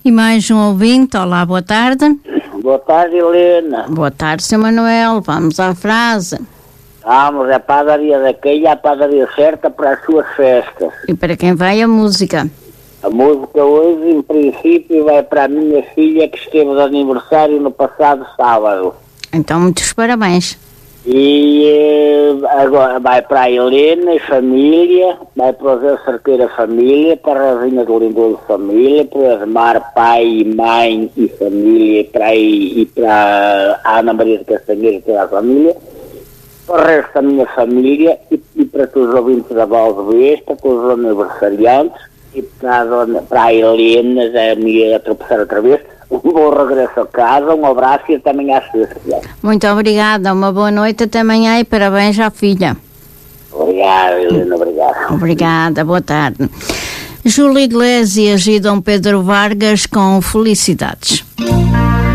E mais um ouvinte. Olá, boa tarde. Boa tarde, Helena. Boa tarde, Sr. Manuel. Vamos à frase. Vamos, a padaria daquele é a padaria certa para as suas festas. E para quem vai a música? A música hoje, em princípio, vai para a minha filha que esteve de aniversário no passado sábado. Então, muitos parabéns. E agora vai para a Helena e família, vai para o Zé Cerqueira família, para a Rainha do Lindoso família, para o Edmar pai, mãe e família, e para a Ana Maria de Castanheira e toda a família, para o resto da minha família e para todos os ouvintes da Voz do Besta, todos os aniversariantes e para a Helena, já me ia tropeçar outra vez. Um bom regresso a casa, um abraço e até amanhã às 6. Muito obrigada, uma boa noite, até amanhã e parabéns à filha. Obrigado, Helena, obrigado. Obrigada, boa tarde. Júlio Iglesias e Dom Pedro Vargas com felicidades.